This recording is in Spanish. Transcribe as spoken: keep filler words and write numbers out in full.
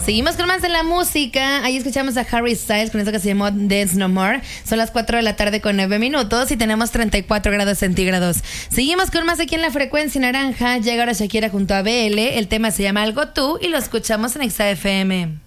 Seguimos con más de la música. Ahí escuchamos a Harry Styles con eso que se llamó Dance No More. Son las cuatro de la tarde con nueve minutos y tenemos treinta y cuatro grados centígrados. Seguimos con más aquí en la frecuencia naranja. Llega ahora Shakira junto a B L. El tema se llama Algo Tú y lo escuchamos en Exa F M.